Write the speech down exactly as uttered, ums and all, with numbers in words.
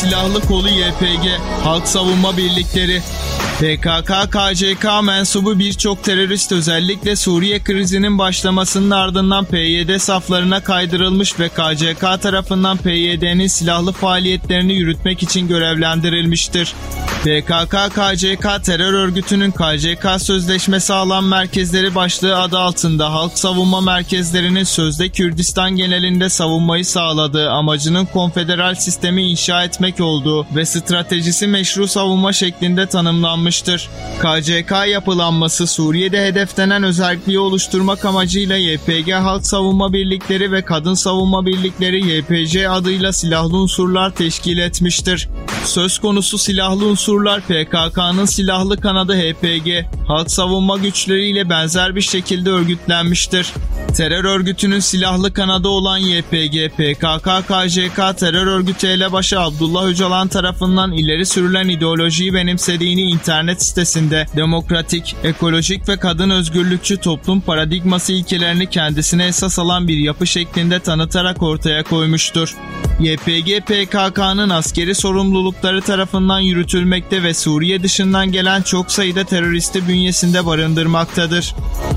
silahlı kolu Y P G, Halk Savunma Birlikleri. P K K K C K mensubu birçok terörist özellikle Suriye krizinin başlamasının ardından P Y D saflarına kaydırılmış ve K C K tarafından P Y D'nin silahlı faaliyetlerini yürütmek için görevlendirilmiştir. P K K K C K terör örgütünün K C K sözleşmesi alan merkezleri başlığı adı altında halk savunma merkezlerinin sözde Kürdistan genelinde savunmayı sağladığı, amacının konfederal sistemi inşa etmek olduğu ve stratejisi meşru savunma şeklinde tanımlanmıştır. K C K yapılanması Suriye'de hedeflenen özelliği oluşturmak amacıyla Y P G Halk Savunma Birlikleri ve Kadın Savunma Birlikleri Y P J adıyla silahlı unsurlar teşkil etmiştir. Söz konusu silahlı unsurlar P K K'nın silahlı kanadı H P G, halk savunma güçleriyle benzer bir şekilde örgütlenmiştir. Terör örgütünün silahlı kanadı olan Y P G, P K K K C K terör örgütü elebaşı Abdullah Öcalan tarafından ileri sürülen ideolojiyi benimsediğini internet sitesinde demokratik, ekolojik ve kadın özgürlükçü toplum paradigması ilkelerini kendisine esas alan bir yapı şeklinde tanıtarak ortaya koymuştur. Y P G, P K K'nın askeri sorumlulukları tarafından yürütülmekte ve Suriye dışından gelen çok sayıda teröristi bünyesinde barındırmaktadır.